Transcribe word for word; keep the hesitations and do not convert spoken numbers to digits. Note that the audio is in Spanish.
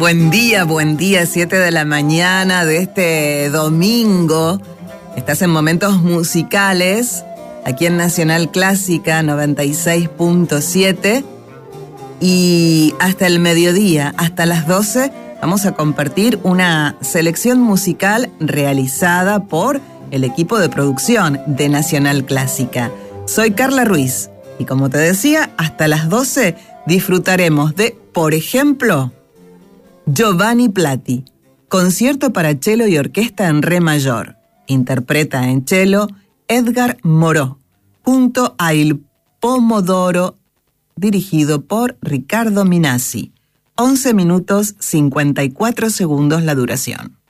Buen día, buen día, siete de la mañana de este domingo. Estás en Momentos Musicales, aquí en Nacional Clásica noventa y seis punto siete. Y hasta el mediodía, hasta las doce, vamos a compartir una selección musical realizada por el equipo de producción de Nacional Clásica. Soy Carla Ruiz y, como te decía, hasta las doce disfrutaremos de, por ejemplo, Giovanni Plati, concierto para cello y orquesta en re mayor. Interpreta en cello Edgar Moró, junto a Il Pomodoro, dirigido por Ricardo Minasi. once minutos cincuenta y cuatro segundos la duración.